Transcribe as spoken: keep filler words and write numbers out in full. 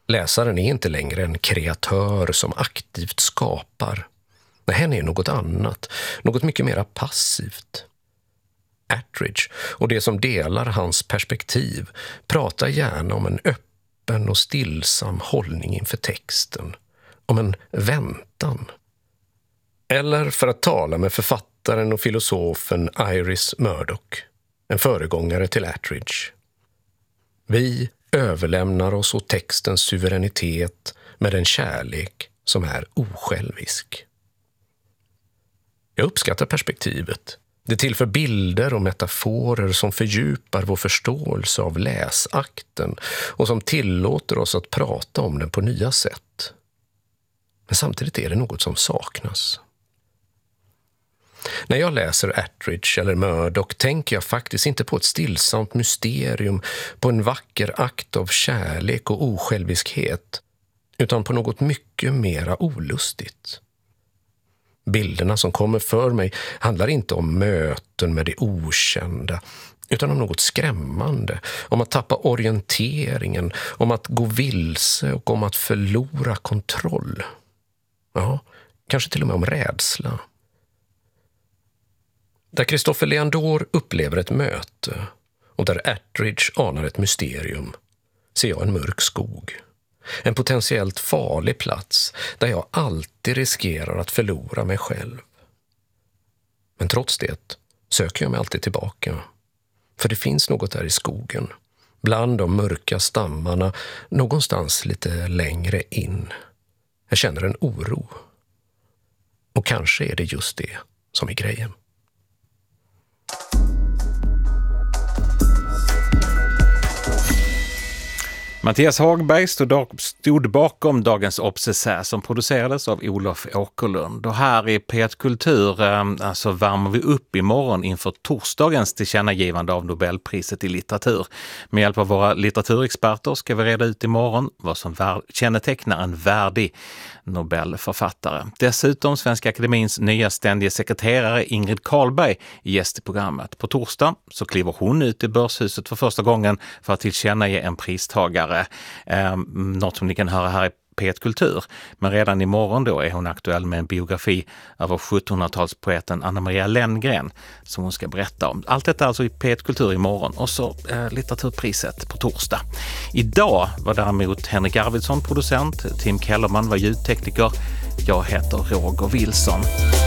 Läsaren är inte längre en kreatör som aktivt skapar. Nej, hen är något annat, något mycket mer passivt. Attridge och det som delar hans perspektiv pratar gärna om en öppen och stillsam hållning inför texten, om en väntan. Eller för att tala med författaren och filosofen Iris Murdoch, en föregångare till Attridge. Vi överlämnar oss åt textens suveränitet med en kärlek som är osjälvisk. Jag uppskattar perspektivet. Det tillför bilder och metaforer som fördjupar vår förståelse av läsakten och som tillåter oss att prata om den på nya sätt. Men samtidigt är det något som saknas. När jag läser Attridge eller Murdoch tänker jag faktiskt inte på ett stillsamt mysterium, på en vacker akt av kärlek och osjälviskhet, utan på något mycket mera olustigt. Bilderna som kommer för mig handlar inte om möten med det okända, utan om något skrämmande, om att tappa orienteringen, om att gå vilse och om att förlora kontroll. Ja, kanske till och med om rädsla. Där Christopher Leandor upplever ett möte och där Attridge anar ett mysterium ser jag en mörk skog. En potentiellt farlig plats där jag alltid riskerar att förlora mig själv. Men trots det söker jag mig alltid tillbaka. För det finns något där i skogen, bland de mörka stammarna, någonstans lite längre in. Jag känner en oro. Och kanske är det just det som är grejen. Mattias Hagberg stod bakom dagens Obsessär som producerades av Olof Åkerlund. Och här i P ett Kultur alltså värmer vi upp imorgon inför torsdagens tillkännagivande av Nobelpriset i litteratur. Med hjälp av våra litteraturexperter ska vi reda ut imorgon vad som vär- kännetecknar en värdig Nobelförfattare. Dessutom Svenska Akademins nya ständiga sekreterare Ingrid Karlberg är gäst i programmet. På torsdag så kliver hon ut i Börshuset för första gången för att tillkännage en pristagare. Eh, något som ni kan höra här i P ett Kultur. Men redan imorgon då är hon aktuell med en biografi av sjuttonhundratalspoeten Anna-Maria Lenngren som hon ska berätta om. Allt detta alltså i P ett Kultur imorgon och så eh, litteraturpriset på torsdag. Idag var däremot Henrik Arvidsson producent, Tim Kellerman var ljudtekniker. Jag heter Roger Wilson.